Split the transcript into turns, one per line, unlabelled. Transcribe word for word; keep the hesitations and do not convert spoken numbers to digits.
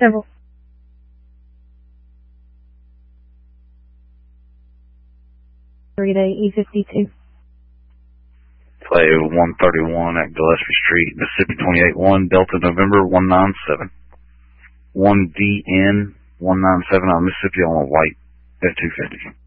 Several. Three day E fifty-two.
Play one thirty-one at Gillespie Street, Mississippi twenty-eight one, Delta November one nine seven. one D N one nine seven on Mississippi on a white F two fifty.